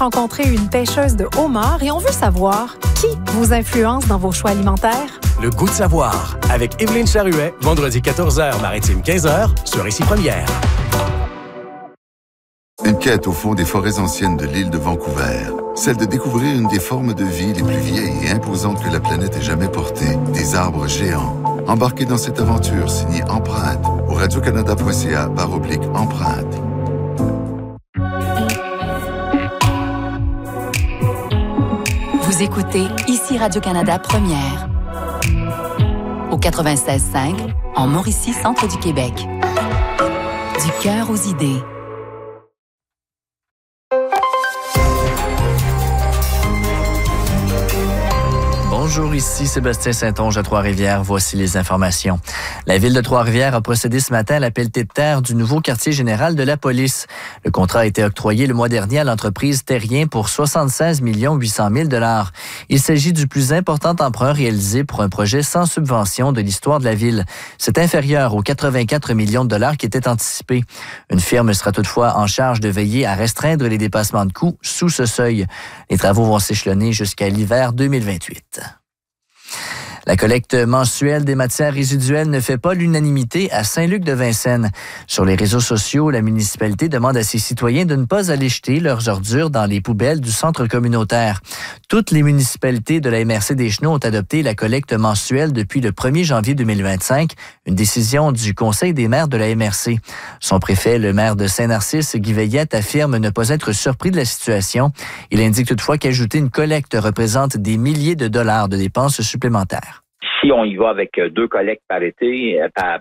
Rencontrer une pêcheuse de homard et on veut savoir qui vous influence dans vos choix alimentaires. Le goût de savoir avec Évelyne Charuet, vendredi 14h, maritime 15h, sur Ici Première. Une quête au fond des forêts anciennes de l'île de Vancouver. Celle de découvrir une des formes de vie les plus vieilles et imposantes que la planète ait jamais portées. Des arbres géants. Embarquez dans cette aventure signée Empreinte au radiocanada.ca/empreinte. Vous écoutez Ici Radio-Canada Première. Au 96.5, en Mauricie, centre du Québec. Du cœur aux idées. Bonjour, ici Sébastien Saint-Onge à Trois-Rivières. Voici les informations. La ville de Trois-Rivières a procédé ce matin à la pelletée de terre du nouveau quartier général de la police. Le contrat a été octroyé le mois dernier à l'entreprise Terrien pour 76 800 000 $. Il s'agit du plus important emprunt réalisé pour un projet sans subvention de l'histoire de la ville. C'est inférieur aux 84 millions de $ qui étaient anticipés. Une firme sera toutefois en charge de veiller à restreindre les dépassements de coûts sous ce seuil. Les travaux vont s'échelonner jusqu'à l'hiver 2028. La collecte mensuelle des matières résiduelles ne fait pas l'unanimité à Saint-Luc-de-Vincennes. Sur les réseaux sociaux, la municipalité demande à ses citoyens de ne pas aller jeter leurs ordures dans les poubelles du centre communautaire. Toutes les municipalités de la MRC des Chenaux ont adopté la collecte mensuelle depuis le 1er janvier 2025, une décision du Conseil des maires de la MRC. Son préfet, le maire de Saint-Narcisse, Guy Veillette, affirme ne pas être surpris de la situation. Il indique toutefois qu'ajouter une collecte représente des milliers de dollars de dépenses supplémentaires. Si on y va avec 2 collectes par été,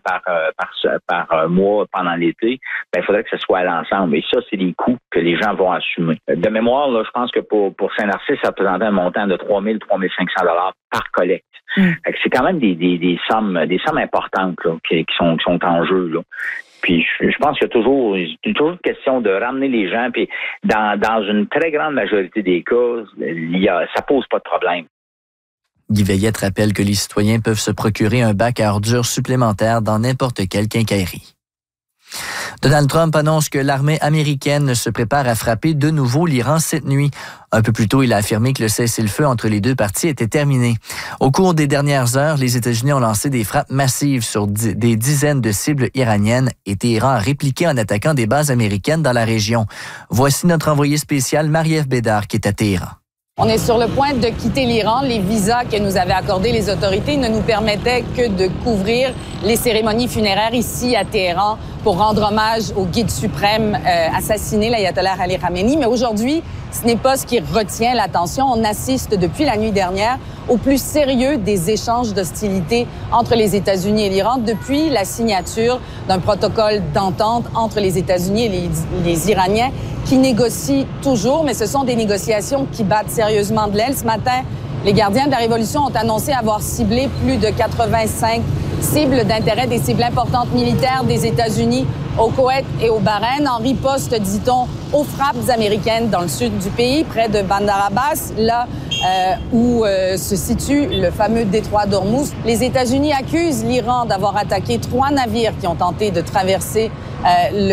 par mois pendant l'été, il faudrait que ce soit à l'ensemble. Et ça, c'est des coûts que les gens vont assumer. De mémoire, là, je pense que pour Saint-Narcisse, ça représentait un montant de 3 000 3 500 $ par collecte. Fait que c'est quand même des sommes importantes là, qui sont en jeu. Là. Puis je pense qu'il y a toujours une question de ramener les gens. Puis dans une très grande majorité des cas, ça pose pas de problème. Guy Veillette rappelle que les citoyens peuvent se procurer un bac à ordures supplémentaire dans n'importe quelle quincaillerie. Donald Trump annonce que l'armée américaine se prépare à frapper de nouveau l'Iran cette nuit. Un peu plus tôt, il a affirmé que le cessez-le-feu entre les deux parties était terminé. Au cours des dernières heures, les États-Unis ont lancé des frappes massives sur des dizaines de cibles iraniennes et Téhéran a répliqué en attaquant des bases américaines dans la région. Voici notre envoyé spécial Marie-Ève Bédard qui est à Téhéran. On est sur le point de quitter l'Iran. Les visas que nous avaient accordés les autorités ne nous permettaient que de couvrir les cérémonies funéraires ici à Téhéran pour rendre hommage au guide suprême assassiné, l'ayatollah Ali Khamenei. Mais aujourd'hui, ce n'est pas ce qui retient l'attention. On assiste depuis la nuit dernière au plus sérieux des échanges d'hostilité entre les États-Unis et l'Iran depuis la signature d'un protocole d'entente entre les États-Unis et les Iraniens qui négocient toujours, mais ce sont des négociations qui battent sérieusement de l'aile. Ce matin, les gardiens de la Révolution ont annoncé avoir ciblé plus de 85 cibles d'intérêt, des cibles importantes militaires des États-Unis au Koweït et au Bahreïn, en riposte, dit-on, aux frappes américaines dans le sud du pays, près de Bandar Abbas, là où se situe le fameux détroit d'Ormuz. Les États-Unis accusent l'Iran d'avoir attaqué 3 navires qui ont tenté de traverser le